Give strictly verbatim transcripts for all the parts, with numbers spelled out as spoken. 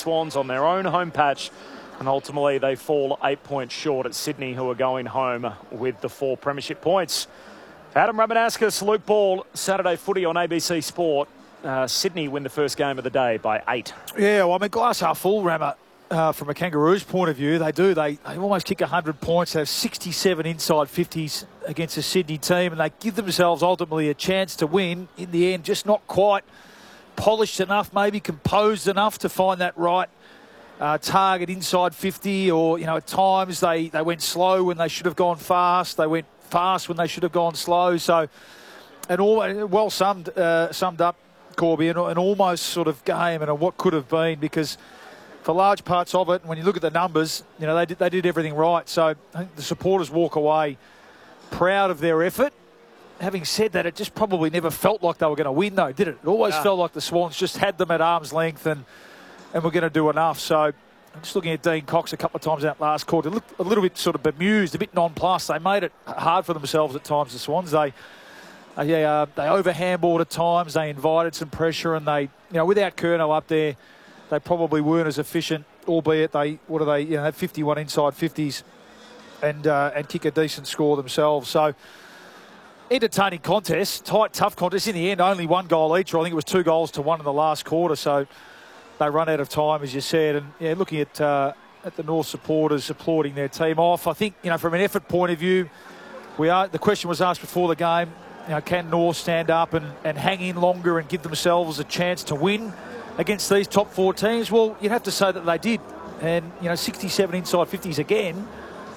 Swans on their own home patch, and ultimately they fall eight points short at Sydney, who are going home with the four premiership points. Adam Ramanaskas, Luke Ball, Saturday footy on A B C Sport. Uh, Sydney win the first game of the day by eight. Yeah, well, I mean, glass half full, Rammer. Uh, from a Kangaroos point of view, they do. They, they almost kick one hundred points. They have sixty-seven inside fifties against the Sydney team, and they give themselves ultimately a chance to win. In the end, just not quite polished enough, maybe composed enough to find that right uh, target inside fifty, or, you know, at times they, they went slow when they should have gone fast. They went fast when they should have gone slow. So, and all well summed, uh, summed up, Corby, an, an almost sort of game and a what could have been, because for large parts of it, when you look at the numbers, you know, they did, they did everything right. So I think the supporters walk away proud of their effort. Having said that, it just probably never felt like they were going to win, though, did it? It always yeah. felt like the Swans just had them at arm's length and, and were going to do enough. So I'm just looking at Dean Cox a couple of times out last quarter. They looked a little bit sort of bemused, a bit nonplussed. They made it hard for themselves at times, the Swans. They they, uh, they overhandballed at times. They invited some pressure, and they, you know, without Curnow up there, they probably weren't as efficient, albeit they, what are they, you know, have fifty-one inside fifties and uh, and kick a decent score themselves. So entertaining contest, tight, tough contest. In the end, only one goal each, or I think it was two goals to one in the last quarter. So they run out of time, as you said. And yeah, looking at uh, at the North supporters applauding their team off. I think, you know, from an effort point of view, we are. The question was asked before the game, you know, can North stand up and, and hang in longer and give themselves a chance to win against these top four teams? Well, you'd have to say that they did. And, you know, sixty-seven inside fifties again.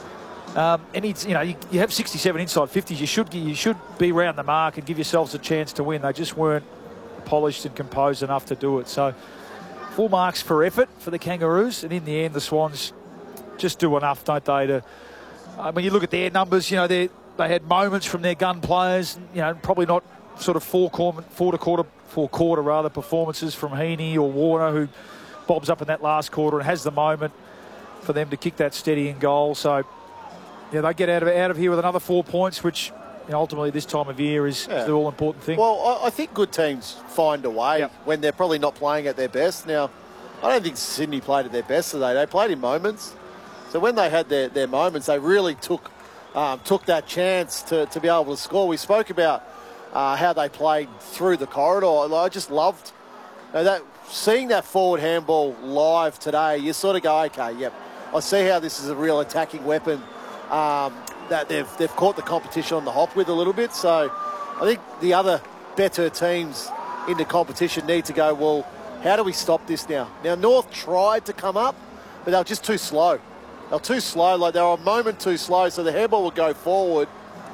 Um, and it's, you know, you, you have sixty-seven inside fifties. You should you should be round the mark and give yourselves a chance to win. They just weren't polished and composed enough to do it. So full marks for effort for the Kangaroos. And in the end, the Swans just do enough, don't they? To uh, when you look at their numbers, you know, they they had moments from their gun players. You know, probably not sort of four quarter, four to quarter, four quarter rather performances from Heaney or Warner, who bobs up in that last quarter and has the moment for them to kick that steadying goal. So yeah, they get out of out of here with another four points, which, you know, ultimately this time of year is, yeah. is the all-important thing. Well, I, I think good teams find a way yep. when they're probably not playing at their best. Now, I don't think Sydney played at their best today. They played in moments. So when they had their, their moments, they really took um, took that chance to, to be able to score. We spoke about uh, how they played through the corridor. I just loved you know, that seeing that forward handball live today. You sort of go, okay, yep, I see how this is a real attacking weapon um, that they've they've caught the competition on the hop with a little bit. So I think the other better teams in the competition need to go, well, how do we stop this now? Now, North tried to come up, but they were just too slow. They were too slow. Like they were a moment too slow. So the handball would go forward.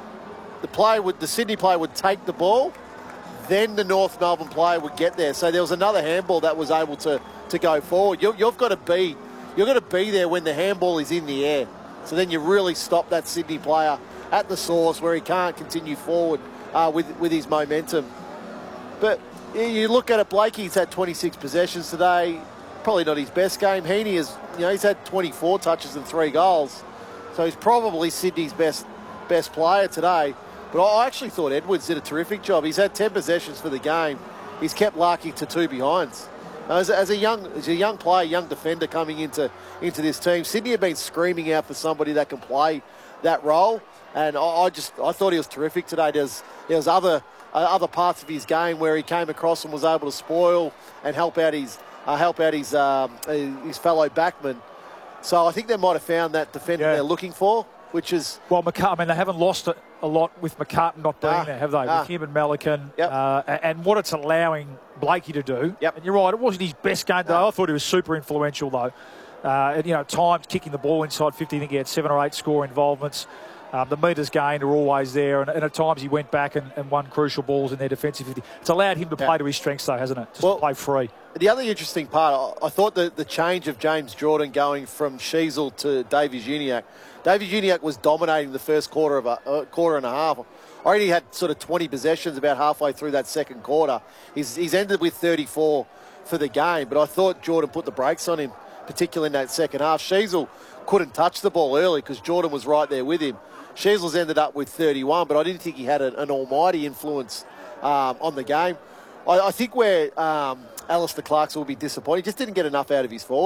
The play would, the Sydney player would take the ball. Then the North Melbourne player would get there. So there was another handball that was able to, to go forward. You, you've got to be, you've got to be there when the handball is in the air. So then you really stop that Sydney player at the source where he can't continue forward uh, with with his momentum. But you look at it, Blakey's had twenty-six possessions today. Probably not his best game. Heaney is, you know, he's had twenty-four touches and three goals. So he's probably Sydney's best best player today. But I actually thought Edwards did a terrific job. He's had ten possessions for the game. He's kept Larky to two behinds. As a, as a young as a young player, young defender coming into into this team, Sydney have been screaming out for somebody that can play that role. And I, I just I thought he was terrific today. There's there's other uh, other parts of his game where he came across and was able to spoil and help out his uh, help out his um, his fellow backman. So I think they might have found that defender yeah. they're looking for, which is well, McCart- I mean, they haven't lost it a lot with McCartan not being ah, there, have they? Ah. With him and Melican, yep. uh, and what it's allowing Blakey to do. Yep. And you're right, it wasn't his best game though. No. I thought he was super influential though. Uh, and, you know, at times kicking the ball inside fifty. I think he had seven or eight score involvements. Um, the metres gained are always there, and, and at times he went back and, and won crucial balls in their defensive fifty. It's allowed him to play yeah. to his strengths though, hasn't it? Just well, to play free. The other interesting part, I thought that the change of James Jordan going from Sheasel to Davies Uniacke. Davies Uniacke was dominating the first quarter of a uh, quarter and a half. Already had sort of twenty possessions about halfway through that second quarter. He's, he's ended with thirty-four for the game, but I thought Jordan put the brakes on him, particularly in that second half. Sheasel couldn't touch the ball early because Jordan was right there with him. Sheasel's ended up with thirty-one, but I didn't think he had a, an almighty influence um, on the game. I, I think where um, Alistair Clarkson will be disappointed, he just didn't get enough out of his forward.